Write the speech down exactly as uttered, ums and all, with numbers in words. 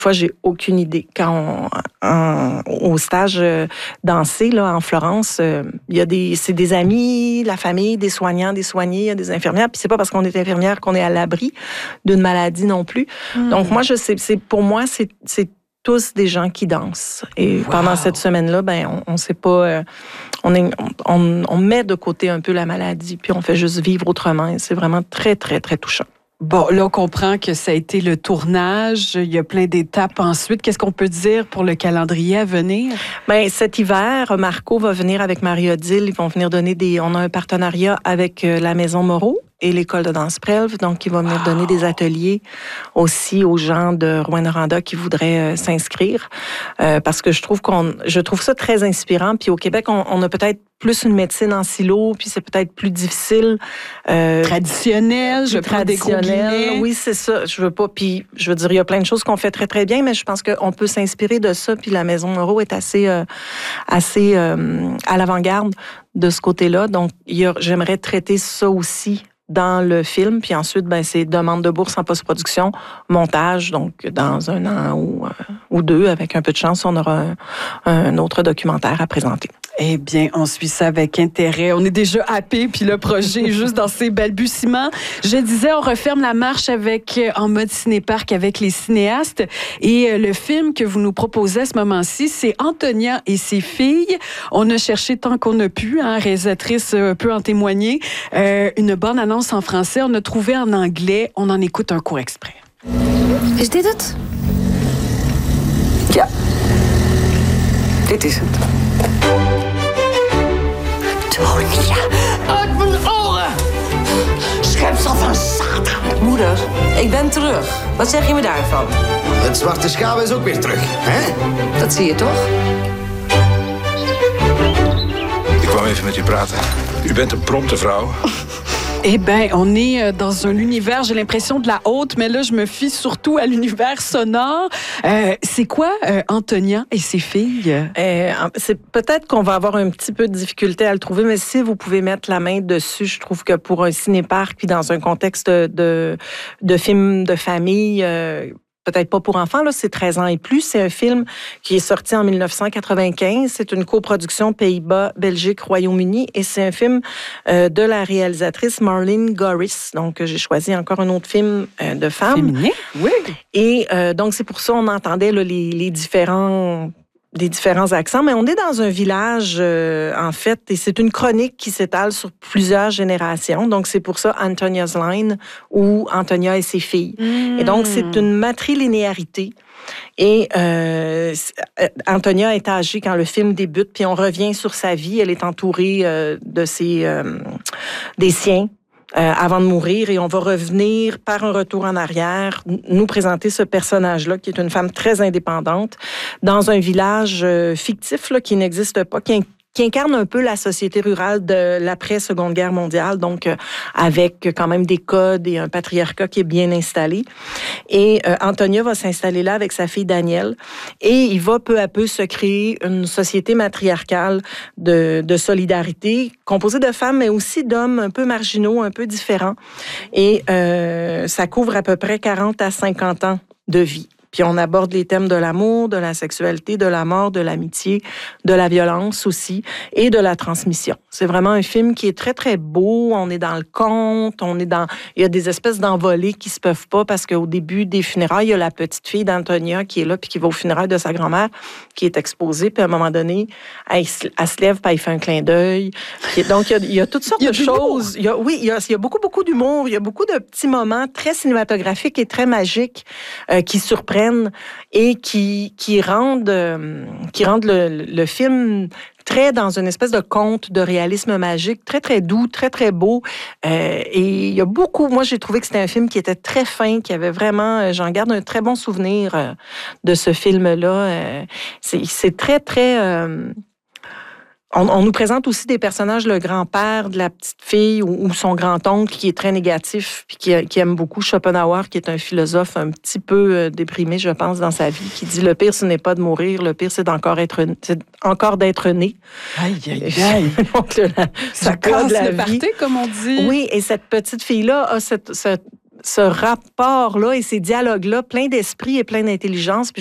fois, j'ai aucune idée. Quand on, en, au stage euh, dansé là, en Florence, euh, il y a des, c'est des amis, la famille, des soignants, des soignés, des infirmières. Puis c'est pas parce qu'on est infirmière qu'on est à l'abri d'une maladie non plus. Mmh. Donc moi, je sais, c'est, pour moi, c'est, c'est tous des gens qui dansent. Et wow. pendant cette semaine-là, ben, on ne sait pas... Euh, on, est, on, on met de côté un peu la maladie, puis on fait juste vivre autrement. Et c'est vraiment très, très, très touchant. Bon, là, on comprend que ça a été le tournage. Il y a plein d'étapes ensuite. Qu'est-ce qu'on peut dire pour le calendrier à venir? Bien, cet hiver, Marco va venir avec Marie-Odile. Ils vont venir donner des... On a un partenariat avec la Maison Moreau et l'École de danse Prelve. Donc, il va venir wow. donner des ateliers aussi aux gens de Rouyn-Noranda qui voudraient euh, s'inscrire. Euh, parce que je trouve qu'on, je trouve ça très inspirant. Puis au Québec, on, on a peut-être plus une médecine en silo, puis c'est peut-être plus difficile. Euh, traditionnel, je prends des gros guillemets. Oui, c'est ça. Je veux pas. Puis, je veux dire, il y a plein de choses qu'on fait très, très bien, mais je pense qu'on peut s'inspirer de ça. Puis la Maison Moreau est assez, euh, assez euh, à l'avant-garde de ce côté-là. Donc, il y a, j'aimerais traiter ça aussi dans le film, puis ensuite, ben, c'est demande de bourse en post-production, montage, donc dans un an ou, euh, ou deux, avec un peu de chance, on aura un, un autre documentaire à présenter. Eh bien, on suit ça avec intérêt. On est déjà happé, puis le projet est juste dans ses balbutiements. Je disais, on referme la marche avec en mode ciné-parc avec les cinéastes. Et le film que vous nous proposez à ce moment-ci, c'est Antonia et ses filles. On a cherché tant qu'on a pu, hein, réalisatrice peut en témoigner, euh, une bonne annonce en français. On a trouvé en anglais. On en écoute un court extrait. Is dit het? Ja, dit is het. Antonia, uit mijn oren! Schepsel van Satan! Moeder, ik ben terug. Wat zeg je me daarvan? Het zwarte schaap is ook weer terug, hè? Dat zie je toch? Ik kwam even met u praten. U bent een prompte vrouw. Eh bien, on est dans un univers, j'ai l'impression de la haute, mais là, je me fie surtout à l'univers sonore. Euh, c'est quoi euh, Antonia et ses filles? Euh, c'est peut-être qu'on va avoir un petit peu de difficulté à le trouver, mais si vous pouvez mettre la main dessus, je trouve que pour un ciné-parc, puis dans un contexte de, de film de famille... Euh, peut-être pas pour enfants, là, c'est treize ans et plus. C'est un film qui est sorti en dix-neuf cent quatre-vingt-quinze. C'est une coproduction Pays-Bas, Belgique, Royaume-Uni. Et c'est un film euh, de la réalisatrice Marlene Gorris. Donc, j'ai choisi encore un autre film euh, de femme. Féminin, oui. Et euh, donc, c'est pour ça qu'on entendait là, les, les différents... des différents accents, mais on est dans un village, euh, en fait, et c'est une chronique qui s'étale sur plusieurs générations. Donc, c'est pour ça Antonia's Line ou Antonia et ses filles. Mmh. Et donc, c'est une matrilinéarité. Et euh, Antonia est âgée quand le film débute, puis on revient sur sa vie. Elle est entourée euh, de ses, euh, des siens. Euh, avant de mourir, et on va revenir par un retour en arrière, nous présenter ce personnage-là, qui est une femme très indépendante, dans un village euh, fictif là, qui n'existe pas, qui, qui incarne un peu la société rurale de l'après-Seconde Guerre mondiale, donc euh, avec quand même des codes et un patriarcat qui est bien installé. Et euh, Antonia va s'installer là avec sa fille Danielle, et il va peu à peu se créer une société matriarcale de, de solidarité, composée de femmes, mais aussi d'hommes un peu marginaux, un peu différents. Et euh, ça couvre à peu près quarante à cinquante ans de vie. Puis on aborde les thèmes de l'amour, de la sexualité, de la mort, de l'amitié, de la violence aussi, et de la transmission. C'est vraiment un film qui est très, très beau. On est dans le conte, on est dans... Il y a des espèces d'envolées qui se peuvent pas parce qu'au début des funérailles, il y a la petite fille d'Antonia qui est là puis qui va aux funérailles de sa grand-mère, qui est exposée. Puis à un moment donné, elle, elle se lève puis elle fait un clin d'œil. Puis, donc, il y, a, il y a toutes sortes de choses. Il y a, oui, il y, a, il y a beaucoup, beaucoup d'humour. Il y a beaucoup de petits moments très cinématographiques et très magiques euh, qui surprennent et qui, qui rendent, euh, qui rendent le, le film très dans une espèce de conte de réalisme magique, très, très doux, très, très beau. Euh, et il y a beaucoup... Moi, j'ai trouvé que c'était un film qui était très fin, qui avait vraiment... J'en garde un très bon souvenir euh, de ce film-là. Euh, c'est, c'est très, très... Euh, On, on nous présente aussi des personnages, le grand-père de la petite fille ou, ou son grand-oncle qui est très négatif puis qui, qui aime beaucoup Schopenhauer, qui est un philosophe un petit peu euh, déprimé, je pense, dans sa vie, qui dit « Le pire, ce n'est pas de mourir, le pire, c'est d'encore être, c'est encore d'être né. » Aïe, aïe, aïe! Donc, le, la, ça casse le party, comme on dit. Oui, et cette petite fille-là a cette... cette ce rapport-là et ces dialogues-là, plein d'esprit et plein d'intelligence. Puis